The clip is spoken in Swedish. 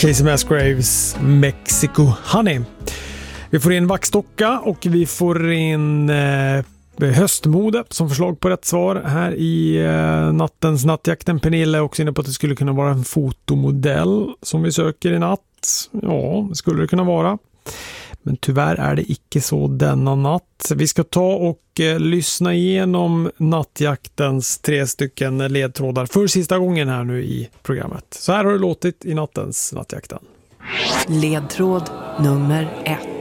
Casey Musgraves, Mexico Honey. Vi får in vaxdocka och vi får in höstmode som förslag på rätt svar här i nattens nattjakten. Pernilla är också inne på att det skulle kunna vara en fotomodell som vi söker i natt. Ja, det skulle det kunna vara. Men tyvärr är det icke så denna natt. Vi ska ta och lyssna igenom nattjaktens 3 stycken ledtrådar för sista gången här nu i programmet. Så här har det låtit i nattens nattjakten. Ledtråd nummer 1.